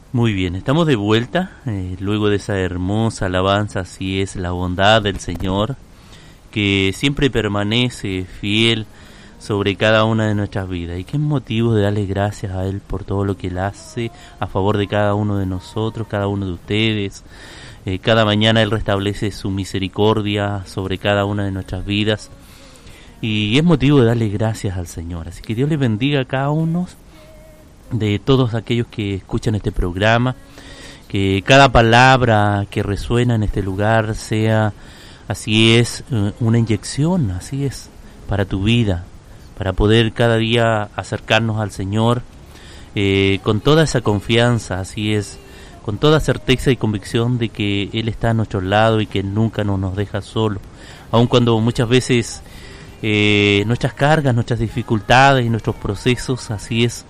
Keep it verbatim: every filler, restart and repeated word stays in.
Muy bien, estamos de vuelta, eh, luego de esa hermosa alabanza, así es la bondad del Señor, que siempre permanece fiel sobre cada una de nuestras vidas. Y qué motivo de darle gracias a Él por todo lo que Él hace a favor de cada uno de nosotros, cada uno de ustedes. Eh, cada mañana Él restablece su misericordia sobre cada una de nuestras vidas. Y es motivo de darle gracias al Señor. Así que Dios les bendiga a cada uno de todos aquellos que escuchan este programa, que cada palabra que resuena en este lugar sea, así es, una inyección, así es, para tu vida, para poder cada día acercarnos al Señor eh, con toda esa confianza, así es, con toda certeza y convicción de que Él está a nuestro lado y que nunca nos, nos deja solo, aun cuando muchas veces eh, nuestras cargas, nuestras dificultades y nuestros procesos, así es,